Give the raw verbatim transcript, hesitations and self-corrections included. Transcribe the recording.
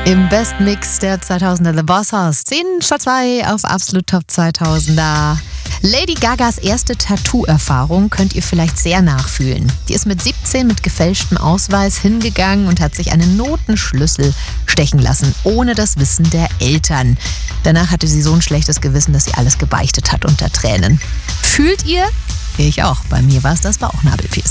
Im Bestmix der zweitausender The Boss House. zehn statt zwei auf Absolut Top zweitausender. Lady Gagas erste Tattoo-Erfahrung könnt ihr vielleicht sehr nachfühlen. Die ist mit siebzehn mit gefälschtem Ausweis hingegangen und hat sich einen Notenschlüssel stechen lassen, ohne das Wissen der Eltern. Danach hatte sie so ein schlechtes Gewissen, dass sie alles gebeichtet hat unter Tränen. Fühlt ihr? Ich auch. Bei mir war es das Bauchnabelpiercing.